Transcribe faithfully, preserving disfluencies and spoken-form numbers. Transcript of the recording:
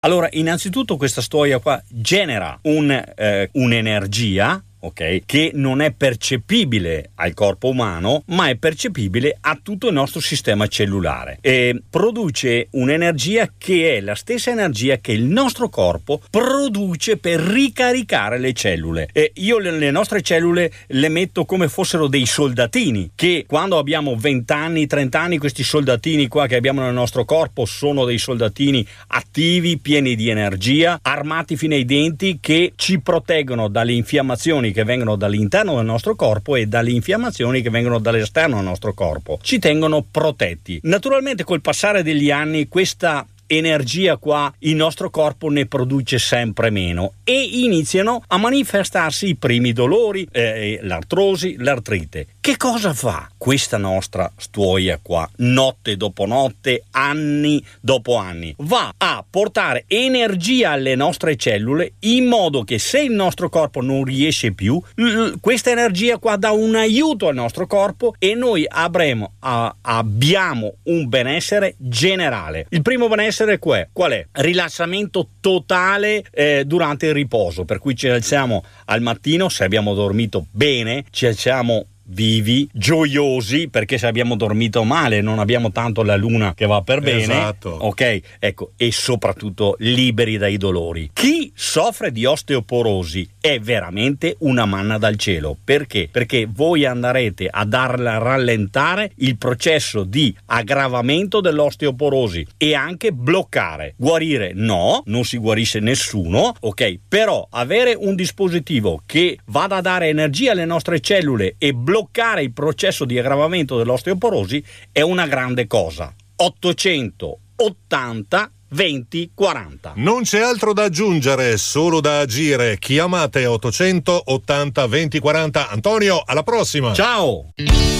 Allora, innanzitutto questa storia qua genera un, eh, un'energia, ok, che non è percepibile al corpo umano, ma è percepibile a tutto il nostro sistema cellulare e produce un'energia che è la stessa energia che il nostro corpo produce per ricaricare le cellule. E io le, le nostre cellule le metto come fossero dei soldatini, che quando abbiamo venti anni, trenta anni, questi soldatini qua che abbiamo nel nostro corpo sono dei soldatini attivi, pieni di energia, armati fino ai denti, che ci proteggono dalle infiammazioni che vengono dall'interno del nostro corpo e dalle infiammazioni che vengono dall'esterno del nostro corpo. Ci tengono protetti. Naturalmente col passare degli anni questa energia qua il nostro corpo ne produce sempre meno e iniziano a manifestarsi i primi dolori, eh, l'artrosi, l'artrite. Che cosa fa questa nostra stuoia qua notte dopo notte, anni dopo anni? Va a portare energia alle nostre cellule in modo che se il nostro corpo non riesce più, l- questa energia qua dà un aiuto al nostro corpo e noi avremo, a- abbiamo un benessere generale. Il primo benessere Qual è? Rilassamento totale eh, durante il riposo, per cui ci alziamo al mattino, se abbiamo dormito bene, ci alziamo vivi, gioiosi, perché se abbiamo dormito male non abbiamo tanto la luna che va per bene, esatto. Ok, ecco, e soprattutto liberi dai dolori. Chi soffre di osteoporosi è veramente una manna dal cielo. Perché? Perché voi andrete a darla a rallentare il processo di aggravamento dell'osteoporosi e anche bloccare. Guarire no, non si guarisce nessuno, ok, però avere un dispositivo che vada a dare energia alle nostre cellule e bloccare bloccare il processo di aggravamento dell'osteoporosi è una grande cosa. ottocentottanta venti quaranta. Non c'è altro da aggiungere, solo da agire. Chiamate ottocentottanta venti quaranta. Antonio, alla prossima. Ciao.